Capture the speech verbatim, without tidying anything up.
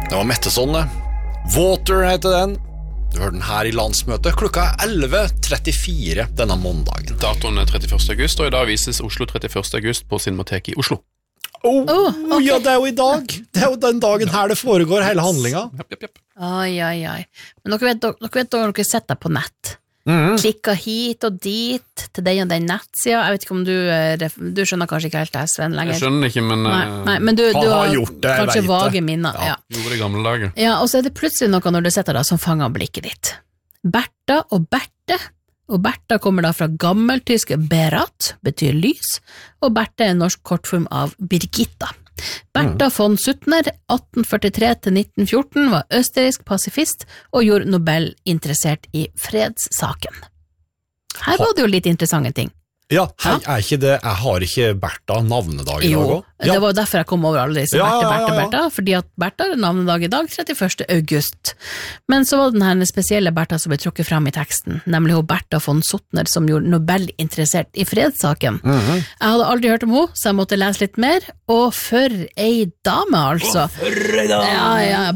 Det var Metteson, det. Water heter den. Du hører den her i landsmøtet klokka elleve trettifire denne måndagen. Datoen er trettiførste august, og i dag vises Oslo trettiførste august på Cinemateket i Oslo. Oh, oh okay. Ja, det er jo i dag. Det er jo den dagen her det foregår, hele handlingen. Japp, japp, japp. Oi, oi, oi. Men dere vet, dere vet dere, dere setter på nett. Mm. Klikker hit og dit til den og den nettsida. Jeg vet ikke om du Du skjønner kanskje ikke helt det, Sven, lenger. Jeg skjønner ikke, men Nei, nei, men du, du har har gjort det, jeg kanskje vet vage det. minner. Ja, ja. gjorde det i gamle dager. Ja, og så er det plutselig noe når du sitter der som fanger blikket ditt. Bertha og Berthe, og Bertha kommer da fra gammeltyske Berat, betyr lys, og Berthe er en norsk kortform av Birgitta. Bertha von Suttner, atten førtitre til nitten fjorten, var østerriksk pasifist og gjorde Nobel interessert i fredssaken. Her var det jo litt interessante ting. Ja, hei, er ikke det, jeg har ikke Bertha navnedag i dag også? Jo, det var derfor jeg kom over alle disse ja, Bertha, ja, ja, Bertha, ja. Bertha, fordi at Bertha er navnedag i dag, trettiførste august. Men så var det denne spesielle Bertha som ble trukket frem i teksten, nemlig hun Bertha von Suttner som gjorde Nobel interessert i fredssaken. Mm-hmm. Jeg hadde aldri hørt om henne, så jeg måtte lese litt mer, og for ei dame altså. For ei dame! Ja, ja,